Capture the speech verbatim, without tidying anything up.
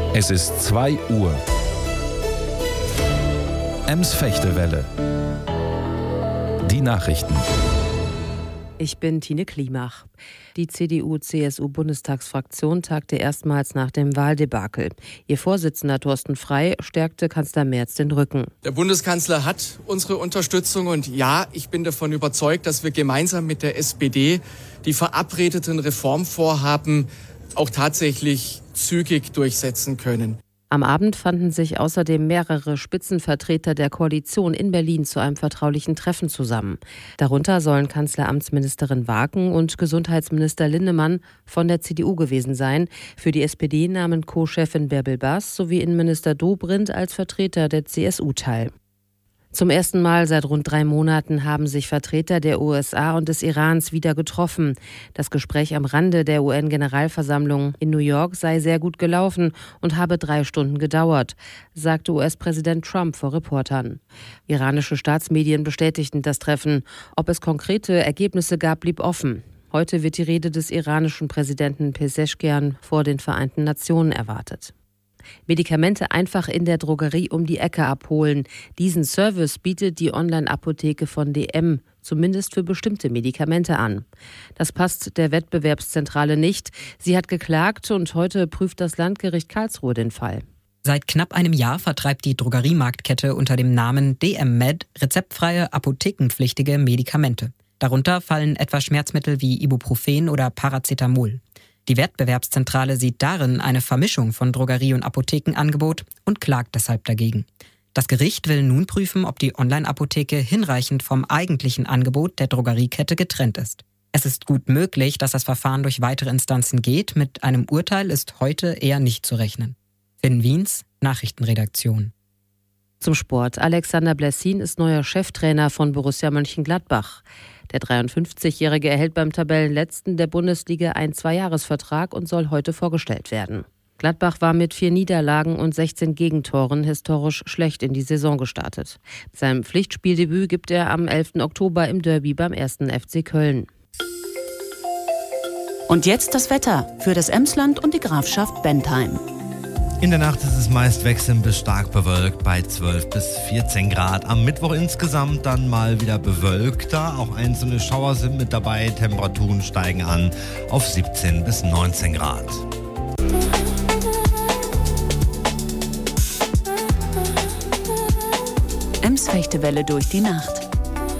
Es ist zwei Uhr. Ems Fechtewelle. Die Nachrichten. Ich bin Tine Klimach. Die C D U-C S U-Bundestagsfraktion tagte erstmals nach dem Wahldebakel. Ihr Vorsitzender Thorsten Frey stärkte Kanzler Merz den Rücken. Der Bundeskanzler hat unsere Unterstützung und ja, ich bin davon überzeugt, dass wir gemeinsam mit der S P D die verabredeten Reformvorhaben auch tatsächlich zügig durchsetzen können. Am Abend fanden sich außerdem mehrere Spitzenvertreter der Koalition in Berlin zu einem vertraulichen Treffen zusammen. Darunter sollen Kanzleramtsministerin Wagen und Gesundheitsminister Linnemann von der C D U gewesen sein. Für die S P D nahmen Co-Chefin Bärbel Baas sowie Innenminister Dobrindt als Vertreter der C S U teil. Zum ersten Mal seit rund drei Monaten haben sich Vertreter der U S A und des Irans wieder getroffen. Das Gespräch am Rande der U N-Generalversammlung in New York sei sehr gut gelaufen und habe drei Stunden gedauert, sagte U S-Präsident Trump vor Reportern. Iranische Staatsmedien bestätigten das Treffen. Ob es konkrete Ergebnisse gab, blieb offen. Heute wird die Rede des iranischen Präsidenten Pezeshkian vor den Vereinten Nationen erwartet. Medikamente einfach in der Drogerie um die Ecke abholen. Diesen Service bietet die Online-Apotheke von D M, zumindest für bestimmte Medikamente an. Das passt der Wettbewerbszentrale nicht. Sie hat geklagt und heute prüft das Landgericht Karlsruhe den Fall. Seit knapp einem Jahr vertreibt die Drogeriemarktkette unter dem Namen D M Med rezeptfreie, apothekenpflichtige Medikamente. Darunter fallen etwa Schmerzmittel wie Ibuprofen oder Paracetamol. Die Wettbewerbszentrale sieht darin eine Vermischung von Drogerie- und Apothekenangebot und klagt deshalb dagegen. Das Gericht will nun prüfen, ob die Online-Apotheke hinreichend vom eigentlichen Angebot der Drogeriekette getrennt ist. Es ist gut möglich, dass das Verfahren durch weitere Instanzen geht. Mit einem Urteil ist heute eher nicht zu rechnen. Finn Wiens, Nachrichtenredaktion. Zum Sport. Alexander Blessin ist neuer Cheftrainer von Borussia Mönchengladbach. Der dreiundfünfzigjährige erhält beim Tabellenletzten der Bundesliga einen Zweijahresvertrag und soll heute vorgestellt werden. Gladbach war mit vier Niederlagen und sechzehn Gegentoren historisch schlecht in die Saison gestartet. Sein Pflichtspieldebüt gibt er am elften Oktober im Derby beim ersten F C Köln. Und jetzt das Wetter für das Emsland und die Grafschaft Bentheim. In der Nacht ist es meist wechselnd bis stark bewölkt bei zwölf bis vierzehn Grad. Am Mittwoch insgesamt dann mal wieder bewölkter. Auch einzelne Schauer sind mit dabei. Temperaturen steigen an auf siebzehn bis neunzehn Grad. Ems Fechtewelle durch die Nacht.